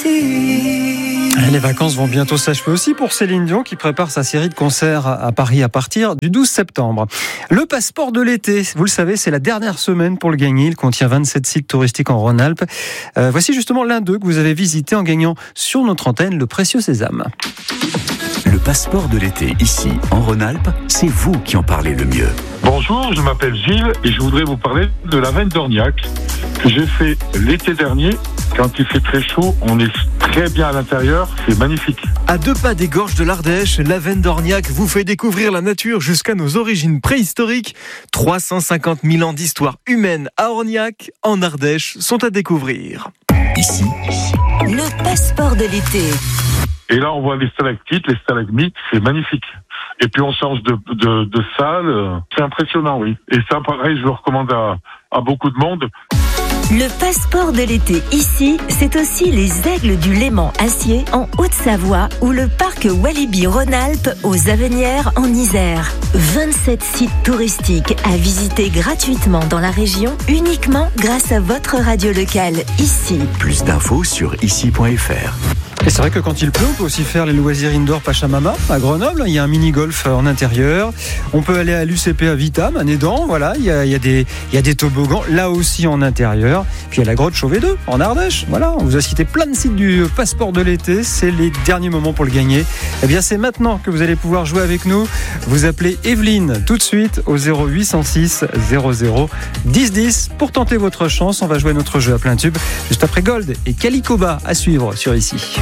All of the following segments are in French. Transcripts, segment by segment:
ici. Les vacances vont bientôt s'achever aussi pour Céline Dion qui prépare sa série de concerts à Paris à partir du 12 septembre. Le passeport de l'été, vous le savez, c'est la dernière semaine pour le gagner. Il contient 27 sites touristiques en Rhône-Alpes. Voici justement l'un d'eux que vous avez visité en gagnant sur notre antenne le précieux sésame. Le passeport de l'été, ici, en Rhône-Alpes, c'est vous qui en parlez le mieux. Bonjour, je m'appelle Gilles et je voudrais vous parler de la Venne d'Orniac que j'ai fait l'été dernier. Quand il fait très chaud, on est très bien à l'intérieur, c'est magnifique. À 2 pas des gorges de l'Ardèche, la Venne d'Orniac vous fait découvrir la nature jusqu'à nos origines préhistoriques. 350 000 ans d'histoire humaine à Orniac, en Ardèche, sont à découvrir. Ici, Le passeport de l'été. Et là, on voit les stalactites, les stalagmites, c'est magnifique. Et puis on change de salle, c'est impressionnant, oui. Et ça, pareil, je le recommande à beaucoup de monde. Le passeport de l'été ici, c'est aussi les Aigles du Léman Acier en Haute-Savoie ou le parc Walibi Rhône-Alpes aux Avenières en Isère. 27 sites touristiques à visiter gratuitement dans la région uniquement grâce à votre radio locale ici. plus d'infos sur ici.fr. Et c'est vrai que quand il pleut, on peut aussi faire les loisirs indoor Pachamama à Grenoble. Il y a un mini-golf en intérieur. On peut aller à l'UCP à Vitam, à Nédan. Voilà, il y a des toboggans là aussi en intérieur. Puis il y a la grotte Chauvet 2 en Ardèche. Voilà, on vous a cité plein de sites du passeport de l'été. C'est les derniers moments pour le gagner. Eh bien, c'est maintenant que vous allez pouvoir jouer avec nous. Vous appelez Evelyne tout de suite au 0806 00 10 10 pour tenter votre chance. On va jouer à notre jeu à plein tube juste après Gold et Calicoba à suivre sur Ici.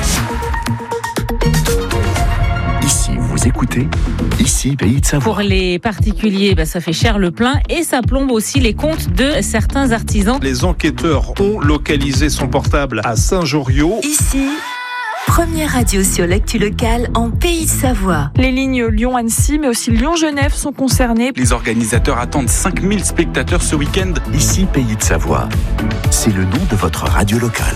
Ici, vous écoutez, ici, Pays de Savoie. Pour les particuliers, ça fait cher le plein et ça plombe aussi les comptes de certains artisans. Les enquêteurs ont localisé son portable à Saint-Joriot. Ici, première radio sur l'actu locale en Pays de Savoie. Les lignes Lyon-Annecy, mais aussi Lyon-Genève sont concernées. Les organisateurs attendent 5000 spectateurs ce week-end. Ici, Pays de Savoie. C'est le nom de votre radio locale.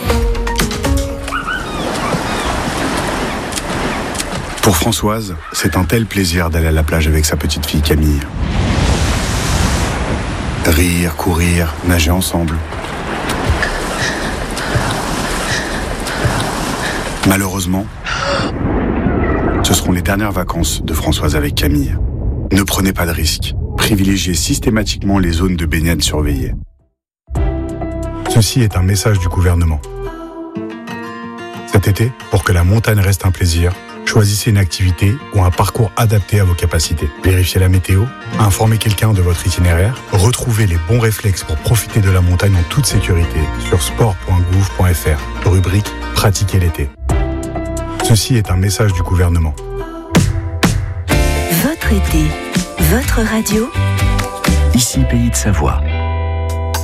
Pour Françoise, c'est un tel plaisir d'aller à la plage avec sa petite fille Camille. Rire, courir, nager ensemble. Malheureusement, ce seront les dernières vacances de Françoise avec Camille. Ne prenez pas de risques. Privilégiez systématiquement les zones de baignade surveillées. Ceci est un message du gouvernement. Cet été, pour que la montagne reste un plaisir, choisissez une activité ou un parcours adapté à vos capacités. Vérifiez la météo, informez quelqu'un de votre itinéraire, retrouvez les bons réflexes pour profiter de la montagne en toute sécurité sur sport.gouv.fr, rubrique « Pratiquer l'été ». Ceci est un message du gouvernement. Votre été, votre radio. Ici, Pays de Savoie.